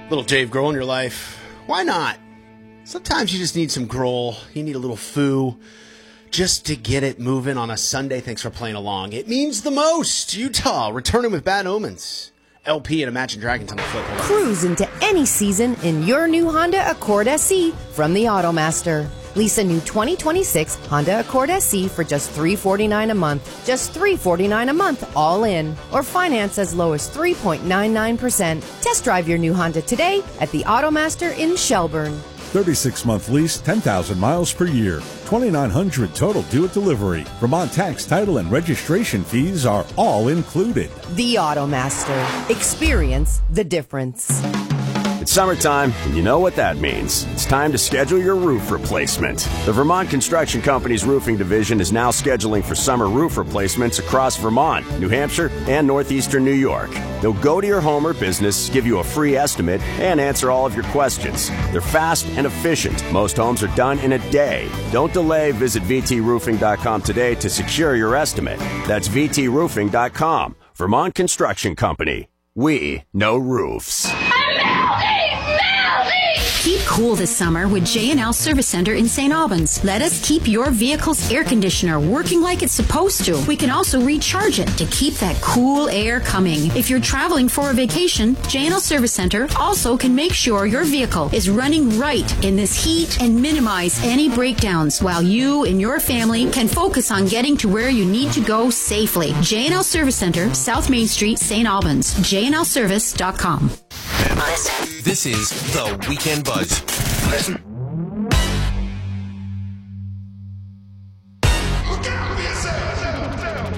Little Dave Grohl in your life. Why not? Sometimes you just need some Grohl. You need a little foo just to get it moving on a Sunday. Thanks for playing along. It means the most. Utah returning with bad omens. LP and Imagine Dragons on the flip. Cruise into any season in your new Honda Accord SE from the Automaster. Lease a new 2026 Honda Accord SE for just $349 a month. Just $349 a month, all in. Or finance as low as 3.99%. Test drive your new Honda today at the Automaster in Shelburne. 36-month lease, 10,000 miles per year. $2,900 total due at delivery. Vermont tax, title, and registration fees are all included. The Automaster. Experience the difference. It's summertime, and you know what that means. It's time to schedule your roof replacement. The Vermont Construction Company's roofing division is now scheduling for summer roof replacements across Vermont, New Hampshire, and northeastern New York. They'll go to your home or business, give you a free estimate, and answer all of your questions. They're fast and efficient. Most homes are done in a day. Don't delay. Visit VTRoofing.com today to secure your estimate. That's VTRoofing.com. Vermont Construction Company. We know roofs. Keep cool this summer with J&L Service Center in St. Albans. Let us keep your vehicle's air conditioner working like it's supposed to. We can also recharge it to keep that cool air coming. If you're traveling for a vacation, J&L Service Center also can make sure your vehicle is running right in this heat and minimize any breakdowns while you and your family can focus on getting to where you need to go safely. J&L Service Center, South Main Street, St. Albans. JNLService.com. This is The Weekend Buzz.